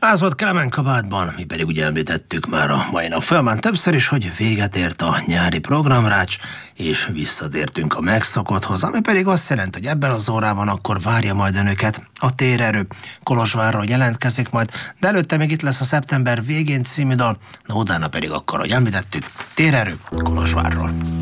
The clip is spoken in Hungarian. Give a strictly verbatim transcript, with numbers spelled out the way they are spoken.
Az volt Kelemen kabátban, mi pedig ugye említettük már a mai nap folyamán többször is, hogy véget ért a nyári programrács, és visszatértünk a megszokotthoz, ami pedig azt jelenti, hogy ebben az órában akkor várja majd önöket a Térerő. Kolozsvárról jelentkezik majd, de előtte még itt lesz a Szeptember végén című dal, na utána pedig akkor, hogy említettük, Térerő Kolozsvárról.